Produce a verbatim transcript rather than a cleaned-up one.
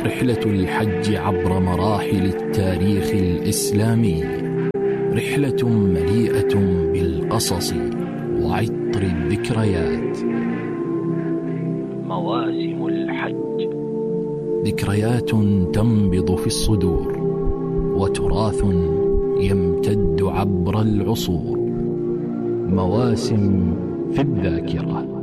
رحلة الحج عبر مراحل التاريخ الإسلامي، رحلة مليئة بالقصص وعطر الذكريات. مواسم الحج، ذكريات تنبض في الصدور، وتراث يمتد عبر العصور. مواسم في الذاكرة.